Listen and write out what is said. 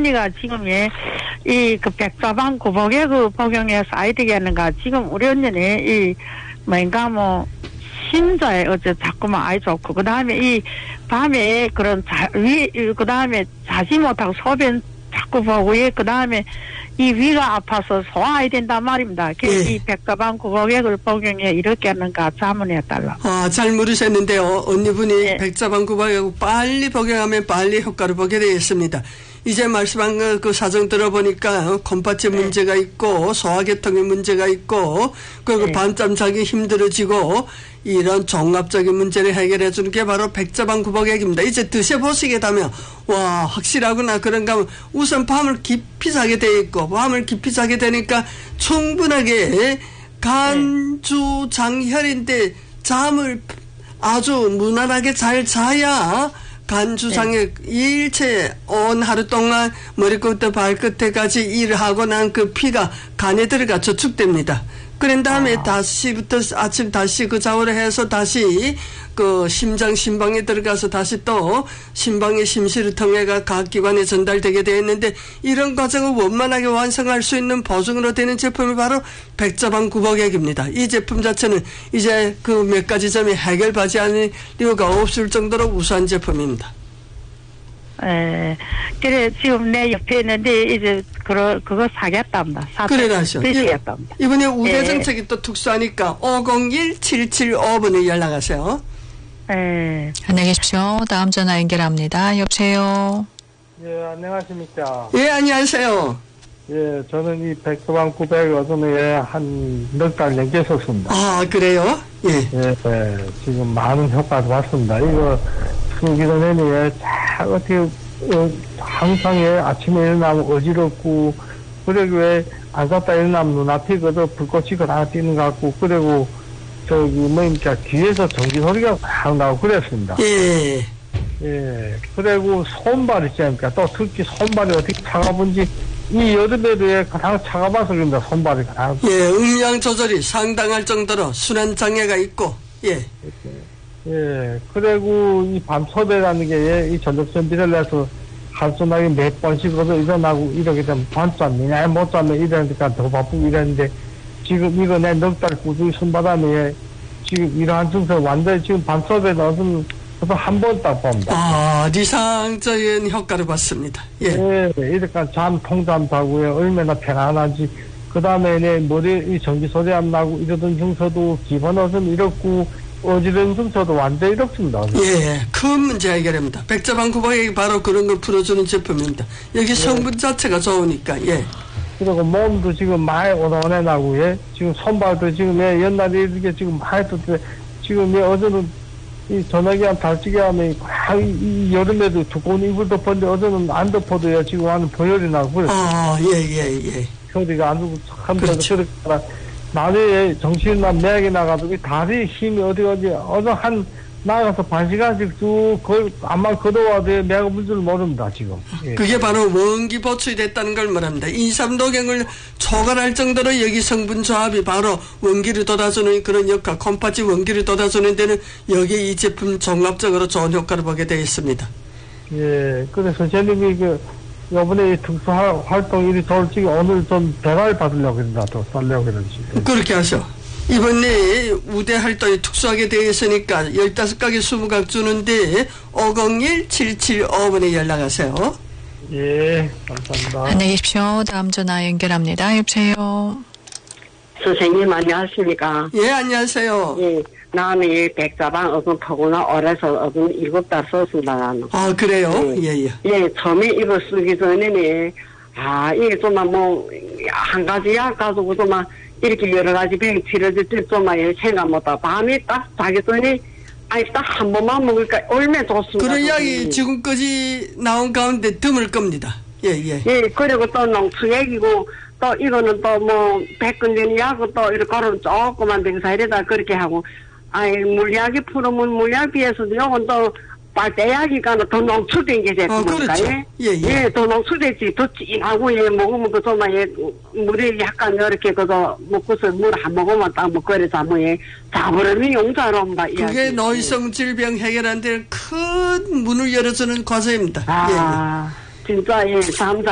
언니가 지금 이 그 백사방 구복에 그 복용해서 아이들이었는가 지금 우리 언니는 이 뭔가 뭐 심자에 어째 자꾸만 아이 좋고 그 다음에 이 밤에 그런 그 다음에 자지 못하고 소변 자꾸 보고 그 다음에 이 위가 아파서 소화해야 된단 말입니다. 그래서 이 백사방 구복액을 복용해 이렇게 하는가 자문해달라. 잘 물으셨는데요. 언니분이 백사방 구복액을 빨리 복용하면 빨리 효과를 보게 되겠습니다. 이제 말씀한 그 사정 들어보니까 콩팥에 문제가 있고 소화계통에 문제가 있고 그리고 밤잠 자기 힘들어지고 이런 종합적인 문제를 해결해 주는 게 바로 백사방 구복액입니다. 이제 드셔보시게 되면 와 확실하구나 그런가 하면 우선 밤을 깊이 자게 돼 있고 밤을 깊이 자게 되니까 충분하게 간주장혈인데 잠을 아주 무난하게 잘 자야 간주장에 일체 온 하루 동안 머리끝부터 발끝에까지 일을 하고 난 그 피가 간에 들어가 저축됩니다. 그런 다음에 다시부터 아침 다시 그 샤워를 해서 다시 그 심장에 들어가서 다시 또 심방의 심실을 통해가 각 기관에 전달되게 되어 있는데 이런 과정을 원만하게 완성할 수 있는 보증으로 되는 제품이 바로 백사방 구복액입니다. 이 제품 자체는 이제 그 몇 가지 점이 해결하지 않을 이유가 없을 정도로 우수한 제품입니다. 그래 지금 내 옆에 있는데 이제 그거 사겠답니다. 그래라죠. 드시겠답니다. 이번에 우대 정책이 또 특수하니까 501-775번에 연락하세요. 안녕히 계십시오. 다음 전화 연결합니다. 여보세요. 예, 안녕하십니까. 예, 안녕하세요. 예, 저는 이 백사방 구백액 어전에 한 넉 달 넘게 썼습니다. 그래요? 예. 예, 지금 많은 효과도 봤습니다. 이거 쓰기 전에는 잘 어떻게 항상 아침에 일어나면 어지럽고 그리고 왜 안 갔다 일어나면 눈앞이 그저 불꽃이 다 뛰는 것 같고 그리고 뭐입니까 귀에서 전기 소리가 확 나고 그랬습니다. 예. 예. 그리고 손발 있지 않습니까? 또 특히 손발이 어떻게 차가운지 이 여름에도 가장 차가워서 그런다 손발이 가장. 예, 음량 조절이 상당할 정도로 순환 장애가 있고 예. 예, 그리고 이 밤소배라는 게 이 전력전비를 해서 한순하게 몇 번씩으로 일어나고 이러게 되면 밤잠, 못 자면 이러니까 더 바쁘고 이랬는데 지금 이거 내 넉 달 꾸준히 손바닥에 지금 이러한 증상 완전히 지금 밤소배 넣어서 한 번 딱 봅니다. 리상적인 효과를 봤습니다. 예. 이렇게 통잠 자고요. 얼마나 편안한지. 그 다음에 내 머리 이 전기 소리 안 나고 이러던 증서도 기본 옷은 이렇고 어지러운 증서도 완전히 이렇습니다. 예, 큰 문제 해결입니다. 백사방 구복액이 바로 그런 걸 풀어주는 제품입니다. 여기 성분 자체가 좋으니까, 예. 그리고 몸도 지금 많이 오나오나고, 예. 지금 손발도 지금, 옛날에 이렇게 지금 많이 떴는데, 지금, 어제는 이 저녁에 한 달치기 하면, 이 여름에도 두꺼운 이불 덮었는데, 어제는 안 덮어도요, 지금 하는 보혈이 나고 그랬어요. 예. 소리가 안 들고 참, 그렇죠. 나중에 정신만 매하게 나가지고 다리 힘이 어디 한 나가서 반 시간씩 쭉 암만 걷어와도 매가 물 줄 모릅니다 지금. 예. 그게 바로 원기 보충이 됐다는 걸 말합니다. 인삼도경을 초과할 정도로 여기 성분 조합이 바로 원기를 돋아주는 그런 역할, 콩팥이 원기를 돋아주는 데는 여기 이 제품 종합적으로 좋은 효과를 보게 되어 있습니다. 예, 그래서 선생님이 이번에 특수 활동 일이 솔직히 오늘 좀 배달 받으려고 그런다. 더 살려고 그러지. 그렇게 하셔. 이번에 우대 활동이 특수하게 되어 있으니까 15가게 20각 주는데 501-775번에 연락하세요. 예, 감사합니다. 안녕히 계십시오. 다음 전화 연결합니다. 여보세요. 선생님 안녕하십니까? 예, 안녕하세요. 예, 나는 이 백사방 어근 타고나 오래서 어근 7달 썼습니다. 나는. 그래요? 예. 예, 처음에 이거 쓰기 전에는 이게 좀만 한 가지 약 가지고 좀만 이렇게 여러 가지 병 치료질 때 좀만 생각 못하고 밤에 딱 자기 전에 딱 한 번만 먹으니까 얼마나 좋습니다. 그런 약이 지금까지 나온 가운데 드물 겁니다. 예. 그리고 또 농축액이고 또 이거는 또 백근된 약은 또 이렇게 가루 조그만 병사이래다 그렇게 하고 물약이 풀으면 물약 비해서도 요건 또 빨대약이가 더 농축된 게 됐고 그렇죠. 예. 더 농축됐지 더 진하고 먹으면 그 정말 물이 약간 이렇게 그거 먹고서 물 한 모금만 딱 먹거리자 자부름이 용자로입니다. 그게 노이성 질병 해결하는 데 큰 문을 열어주는 과정입니다. 진짜 참